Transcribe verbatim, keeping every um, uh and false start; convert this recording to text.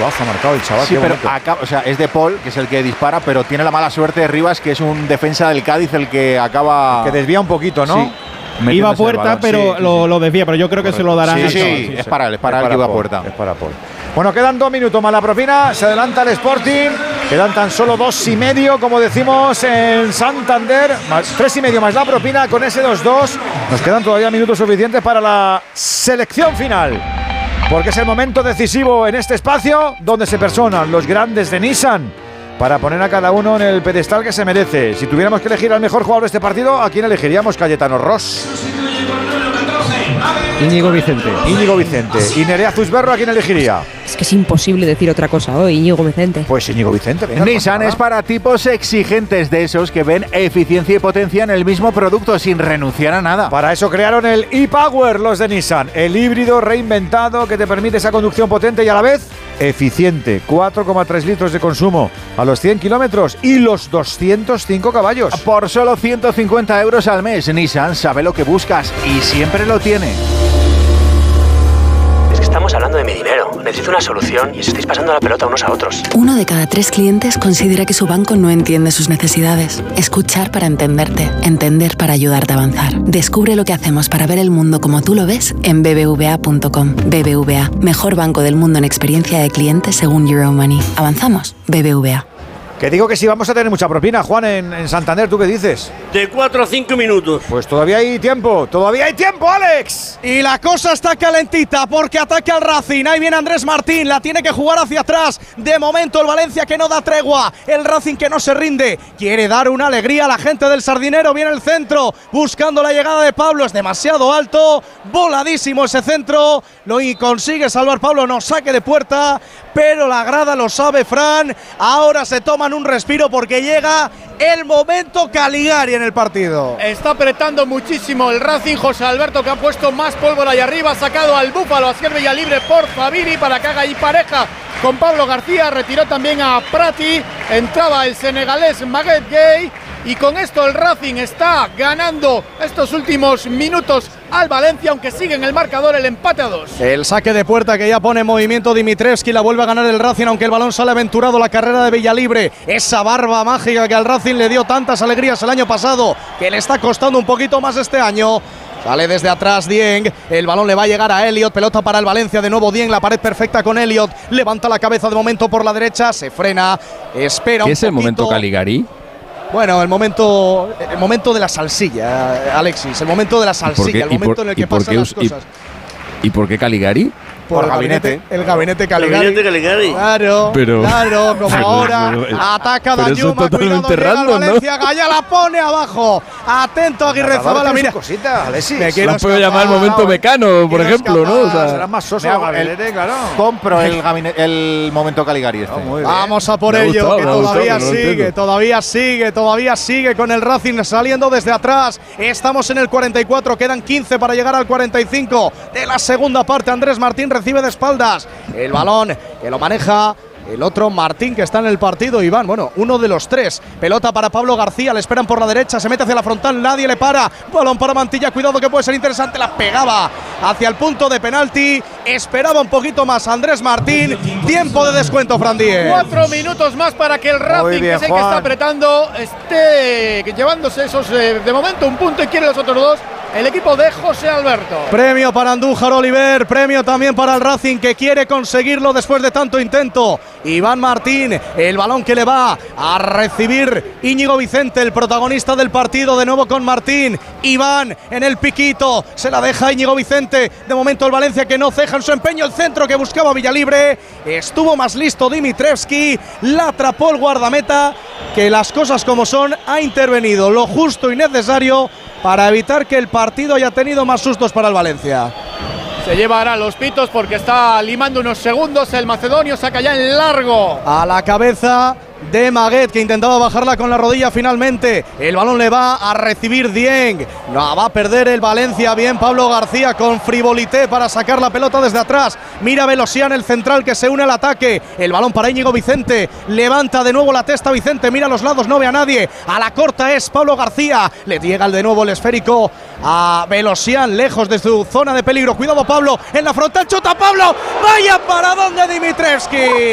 golazo ha marcado el chaval. Sí, pero acá, o sea, es de Paul, que es el que dispara, pero tiene la mala suerte de Rivas, que es un defensa del Cádiz el que acaba… Que desvía un poquito, ¿no? Sí. Iba a puerta, pero sí, lo, sí. lo desvía, pero yo creo que Correcto. se lo darán Sí, al sí, chaval. sí, es para él, es para él que iba a puerta. Es para Paul. Bueno, quedan dos minutos más la propina, se adelanta el Sporting, quedan tan solo dos y medio, como decimos en Santander, más, tres y medio más la propina, con ese dos dos, nos quedan todavía minutos suficientes para la selección final, porque es el momento decisivo en este espacio, donde se personan los grandes de Nissan, para poner a cada uno en el pedestal que se merece. Si tuviéramos que elegir al mejor jugador de este partido, ¿a quién elegiríamos? Cayetano Ross. Íñigo Vicente. Íñigo Vicente. ¿Y Nerea Zuzberro a quién elegiría? Es que es imposible decir otra cosa hoy, Íñigo Vicente. Pues Íñigo Vicente. Venga, Nissan es para tipos exigentes, de esos que ven eficiencia y potencia en el mismo producto sin renunciar a nada. Para eso crearon el e-Power los de Nissan, el híbrido reinventado que te permite esa conducción potente y a la vez eficiente. cuatro coma tres litros de consumo a los cien kilómetros y los doscientos cinco caballos. Por solo ciento cincuenta euros al mes, Nissan sabe lo que buscas y siempre lo tiene. Es que estamos hablando de mi dinero. Necesito una solución y os estáis pasando la pelota unos a otros. Uno de cada tres clientes considera que su banco no entiende sus necesidades. Escuchar para entenderte. Entender para ayudarte a avanzar. Descubre lo que hacemos para ver el mundo como tú lo ves en b b v a punto com. B B V A, mejor banco del mundo en experiencia de cliente según Euromoney. ¿Avanzamos? B B V A. Que digo que sí vamos a tener mucha propina, Juan, en, en Santander. ¿Tú qué dices? De cuatro a cinco minutos. Pues todavía hay tiempo. ¡Todavía hay tiempo, Alex! Y la cosa está calentita porque ataca al Racing. Ahí viene Andrés Martín, la tiene que jugar hacia atrás. De momento el Valencia que no da tregua. El Racing que no se rinde. Quiere dar una alegría a la gente del Sardinero. Viene el centro buscando la llegada de Pablo. Es demasiado alto. Voladísimo ese centro. Lo consigue salvar Pablo. No saque de puerta. Pero la grada lo sabe, Fran. Ahora se toman un respiro porque llega el momento Caligari en el partido. Está apretando muchísimo el Racing. José Alberto, que ha puesto más pólvora ahí arriba, ha sacado al Búfalo a Sierra libre por Favini para que haga ahí pareja con Pablo García. Retiró también a Prati. Entraba el senegalés Maguette Gueye. Y con esto el Racing está ganando estos últimos minutos al Valencia, aunque sigue en el marcador el empate a dos. El saque de puerta que ya pone en movimiento Dimitrievski, la vuelve a ganar el Racing, aunque el balón sale aventurado. La carrera de Villalibre, esa barba mágica que al Racing le dio tantas alegrías el año pasado, que le está costando un poquito más este año. Sale desde atrás Dieng, el balón le va a llegar a Elliot, pelota para el Valencia, de nuevo Dieng, la pared perfecta con Elliot, levanta la cabeza de momento por la derecha, se frena, espera un ¿Qué es el poquito. momento Caligari? Bueno, el momento, el momento de la salsilla, Alexis, el momento de la salsilla, el momento en el que pasan las cosas. ¿Y por qué Caligari? Por, por el gabinete, gabinete, el gabinete Caligari. Gabinete Caligari. Claro, pero, claro, como pero, ahora pero, ataca pero Danjuma, cuidado, llega al Valencia, ¿no? Gaya la pone abajo. Atento Aguirre Zabala, mira. Cosita, Alexis. Me quiero no puedo llamar el momento Mecano, por ejemplo, escapar. ¿no? O sea, será más soso el gabinete, claro. Compro el, gabinete, el momento Caligari este. Oh, Vamos a por me ello, gustado, que todavía gustado, sigue, todavía sigue, todavía sigue con el Racing saliendo desde atrás. Estamos en el cuarenta y cuatro, quedan quince para llegar al cuarenta y cinco de la segunda parte. Andrés Martín recibe de espaldas el balón que lo maneja el otro Martín, que está en el partido, Iván, bueno, uno de los tres. Pelota para Pablo García, le esperan por la derecha, se mete hacia la frontal, nadie le para. Balón para Mantilla, cuidado que puede ser interesante, la pegaba hacia el punto de penalti. Esperaba un poquito más Andrés Martín. Tiempo de descuento, Fran Díez. Cuatro minutos más para que el Racing, bien, que es el Juan. que está apretando, esté llevándose esos, eh, de momento, un punto y quiere los otros dos. El equipo de José Alberto. Premio para Andújar Oliver, premio también para el Racing, que quiere conseguirlo después de tanto intento. Iván Martín, el balón que le va a recibir Íñigo Vicente, el protagonista del partido, de nuevo con Martín. Iván en el piquito, se la deja Íñigo Vicente. De momento el Valencia que no ceja en su empeño, el centro que buscaba Villalibre. Estuvo más listo Dimitrievski, la atrapó el guardameta, que las cosas como son, ha intervenido lo justo y necesario para evitar que el partido haya tenido más sustos para el Valencia. Se lleva ahora los pitos porque está limando unos segundos. El macedonio saca ya en largo. A la cabeza de Maguette, que intentaba bajarla con la rodilla finalmente. El balón le va a recibir Dieng. No, va a perder el Valencia. Bien Pablo García con frivolité para sacar la pelota desde atrás. Mira Velosian, el central, que se une al ataque. El balón para Íñigo Vicente. Levanta de nuevo la testa Vicente. Mira a los lados, no ve a nadie. A la corta es Pablo García. Le llega de nuevo el esférico a Velosian, lejos de su zona de peligro. Cuidado Pablo, en la frontal chuta Pablo. Vaya paradón de Dimitrievski.